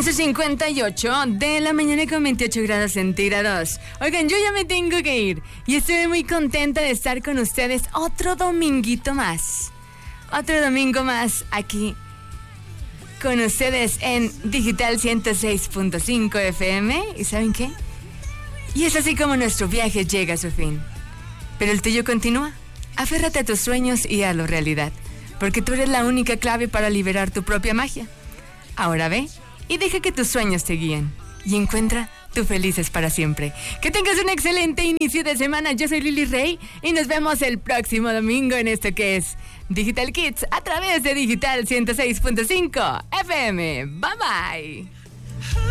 11:58 de la mañana con 28 grados centígrados. Oigan, yo ya me tengo que ir y estoy muy contenta de estar con ustedes otro dominguito más. Otro domingo más aquí con ustedes en Digital 106.5 FM. ¿Y saben qué? Y es así como nuestro viaje llega a su fin. Pero el tuyo continúa. Aférrate a tus sueños y hazlo realidad, porque tú eres la única clave para liberar tu propia magia. Ahora ve y deja que tus sueños te guíen y encuentra tu felices para siempre. Que tengas un excelente inicio de semana. Yo soy Lili Rey y nos vemos el próximo domingo en esto que es Digital Kids a través de Digital 106.5 FM. Bye bye.